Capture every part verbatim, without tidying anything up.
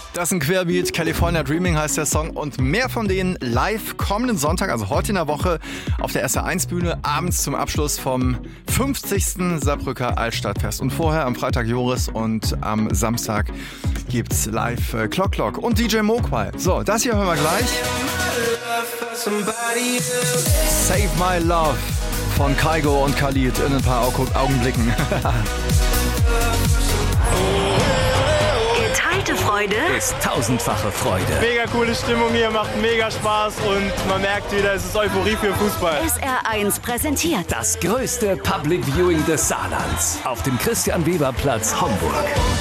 Das ist ein Querbeat, California Dreaming heißt der Song und mehr von denen live kommenden Sonntag, also heute in der Woche, auf der S R eins Bühne, abends zum Abschluss vom fünfzigsten Saarbrücker Altstadtfest. Und vorher am Freitag Joris und am Samstag gibt's live äh, Clock Clock und D J Mokwai. So, das hier hören wir gleich. Save My Love von Kygo und Khalid in ein paar Augenblicken. Geteilte Freude ist tausendfache Freude. Mega coole Stimmung hier, macht mega Spaß und man merkt wieder, es ist Euphorie für Fußball. S R eins präsentiert Das größte Public Viewing des Saarlands auf dem Christian-Weber-Platz Homburg.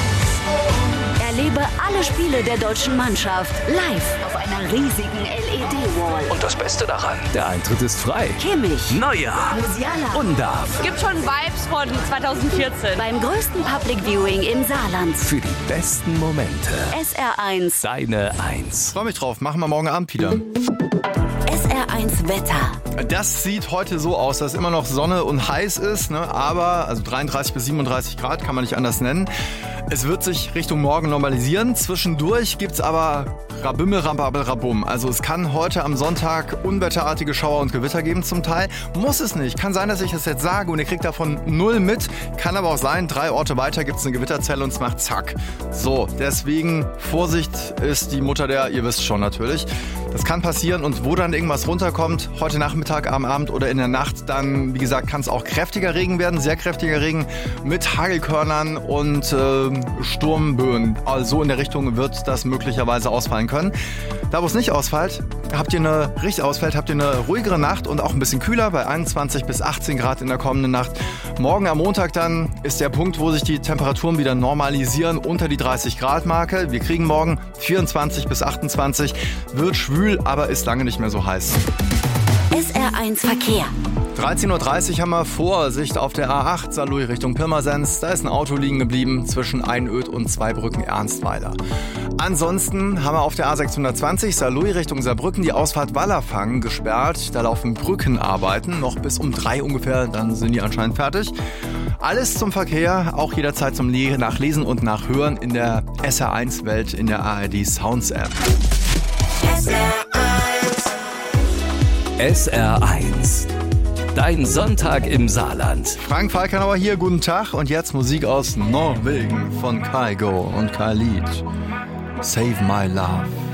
Erlebe alle Spiele der deutschen Mannschaft live auf einer riesigen L E D-Wall. Und das Beste daran, der Eintritt ist frei. Kimmich, Neujahr, Musiala, Undarf. Gibt schon Vibes von zwanzig vierzehn. Beim größten Public Viewing im Saarland. Für die besten Momente. S R eins. Deine Eins. Freue mich drauf, machen wir morgen Abend wieder. S R eins Wetter. Das sieht heute so aus, dass immer noch Sonne und heiß ist, ne? Aber also dreiunddreißig bis siebenunddreißig Grad, kann man nicht anders nennen. Es wird sich Richtung Morgen normalisieren. Zwischendurch gibt's aber Rabimmel, Rambabel, Rabum. Also es kann heute am Sonntag unwetterartige Schauer und Gewitter geben zum Teil. Muss es nicht. Kann sein, dass ich das jetzt sage und ihr kriegt davon null mit. Kann aber auch sein, drei Orte weiter gibt's eine Gewitterzelle und es macht zack. So, deswegen Vorsicht ist die Mutter der, ihr wisst schon natürlich. Das kann passieren und wo dann irgendwas runterkommt, heute Nachmittag, am Abend oder in der Nacht, dann, wie gesagt, kann es auch kräftiger Regen werden, sehr kräftiger Regen mit Hagelkörnern und äh, Sturmböen. Also in der Richtung wird das möglicherweise ausfallen können. Da, wo es nicht ausfällt, habt ihr eine, richtig ausfällt, habt ihr eine ruhigere Nacht und auch ein bisschen kühler bei einundzwanzig bis achtzehn Grad in der kommenden Nacht. Morgen am Montag dann ist der Punkt, wo sich die Temperaturen wieder normalisieren unter die dreißig Grad Marke. Wir kriegen morgen vierundzwanzig bis achtundzwanzig, wird schwül, aber ist lange nicht mehr so heiß. S R eins Verkehr. dreizehn Uhr dreißig haben wir Vorsicht auf der A acht, Saarlouis Richtung Pirmasens. Da ist ein Auto liegen geblieben zwischen Einöd und Zweibrücken-Ernstweiler. Ansonsten haben wir auf der A sechshundertzwanzig, Saarlouis Richtung Saarbrücken, die Ausfahrt Wallerfangen gesperrt. Da laufen Brückenarbeiten, noch bis um drei ungefähr, dann sind die anscheinend fertig. Alles zum Verkehr, auch jederzeit zum Nachlesen und Nachhören in der S R eins Welt in der A R D Sounds App. S R eins. S R eins. Dein Sonntag im Saarland. Frank Falkenauer hier, guten Tag. Und jetzt Musik aus Norwegen von Kygo und Khalid. Save My Love.